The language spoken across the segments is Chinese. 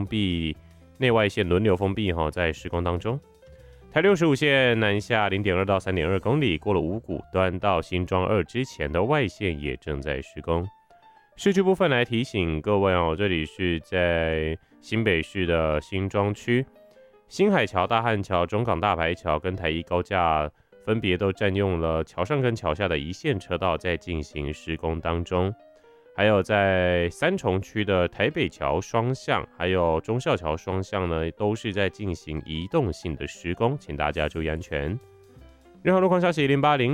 闭内外线轮流封闭在施工当中。台65线南下 0.2 到 3.2 公里，过了五股端到新庄2之前的外线也正在施工。市区部分来提醒各位这里是在新北市的新庄区，新海桥、大汉桥、中港大排桥跟台一高架分别都占用了桥上跟桥下的一线车道，在进行施工当中。还有在三重区的台北桥双向，还有忠孝桥双向呢，都是在进行移动性的施工，请大家注意安全。任何路况消息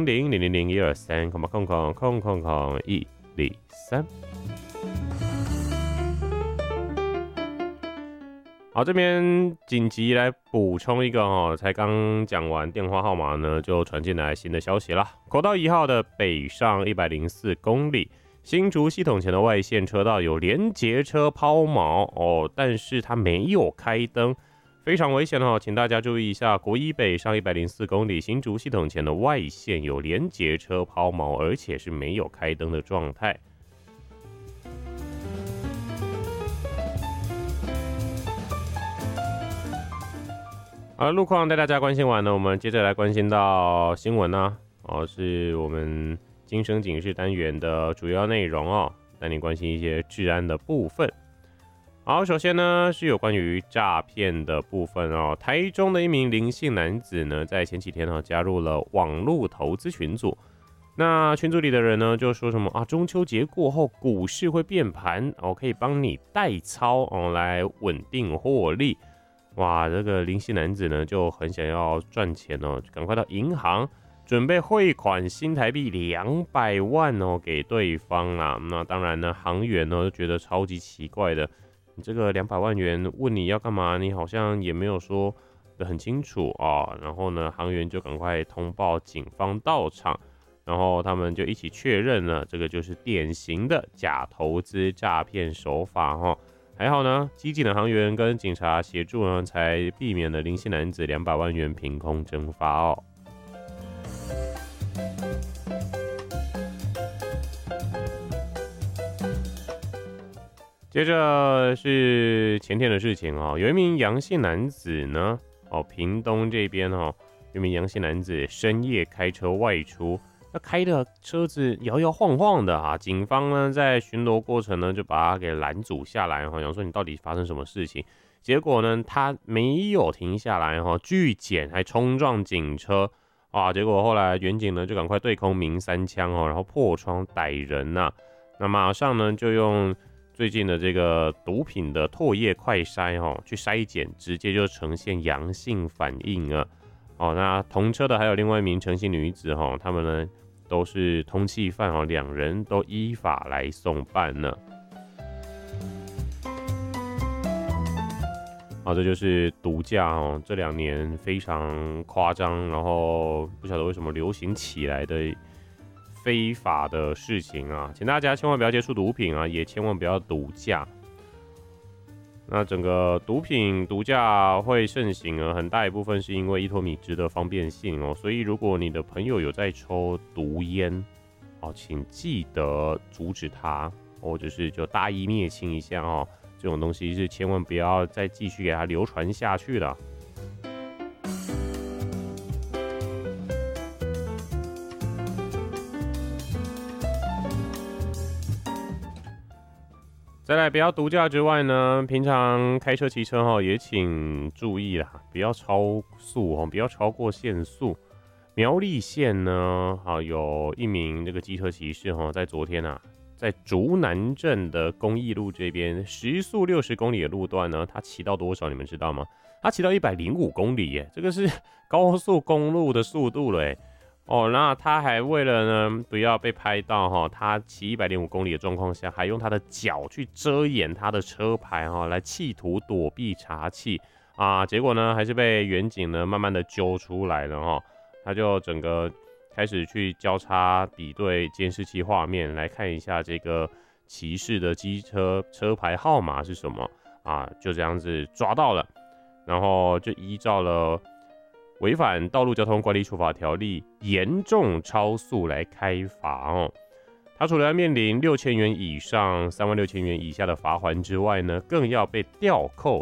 0800-123-103。好，这边紧急来补充一个才刚讲完电话号码呢，就传进来新的消息了。国道1号的北上104公里，新竹系统前的外线车道有连结车抛锚但是它没有开灯，非常危险请大家注意一下。国一北上104公里，新竹系统前的外线有连结车抛锚，而且是没有开灯的状态。好了，路况带大家关心完了，我们接着来关心到新闻是我们今生警示单元的主要内容带你关心一些治安的部分。好，首先呢是有关于诈骗的部分台中的一名林姓男子呢，在前几天加入了网络投资群组，那群组里的人呢就说什么中秋节过后股市会变盘可以帮你代操来稳定获利。哇，这个林姓男子呢就很想要赚钱赶快到银行准备汇款新台币200万给对方啦。那当然呢，行员就觉得超级奇怪的，你这个200万元问你要干嘛，你好像也没有说得很清楚然后呢，行员就赶快通报警方到场，然后他们就一起确认了，这个就是典型的假投资诈骗手法还好呢，机警的行员跟警察协助呢，才避免了林姓男子200万元凭空蒸发接着是前天的事情有一名杨姓男子呢屏东这边有一名杨姓男子深夜开车外出，那开的车子摇摇晃晃的警方呢在巡逻过程呢就把他给拦阻下来想说你到底发生什么事情，结果呢他没有停下来拒检还冲撞警车结果后来远警呢就赶快对空鸣3枪然后破窗逮人那马上呢就用最近的这个毒品的唾液快筛去筛检，直接就呈现阳性反应了那同车的还有另外一名陈姓女子他们呢都是通缉犯两人都依法来送办了。这就是毒驾这2年非常夸张，然后不晓得为什么流行起来的非法的事情请大家千万不要接触毒品也千万不要毒驾。那整个毒品毒驾会盛行很大一部分是因为依托米汁的方便性所以如果你的朋友有在抽毒烟请记得阻止他，或者是就大义灭亲一下这种东西是千万不要再继续给他流传下去了。再来，不要毒驾之外呢，平常开车骑车也请注意啦，不要超速不要超过限速。苗栗县呢有一名这个机车骑士在昨天在竹南镇的公益路这边时速60公里的路段呢，他骑到多少你们知道吗？他骑到105公里耶，这个是高速公路的速度了耶。那他还为了呢不要被拍到他骑105公里的状况下，还用他的脚去遮掩他的车牌来企图躲避查缉结果呢还是被远警呢慢慢的揪出来了他就整个开始去交叉比对监视器画面，来看一下这个骑士的机车车牌号码是什么就这样子抓到了，然后就依照了违反道路交通管理处罚条例严重超速来开罚他除了要面临6000元以上36000元以下的罚锾之外呢，更要被吊扣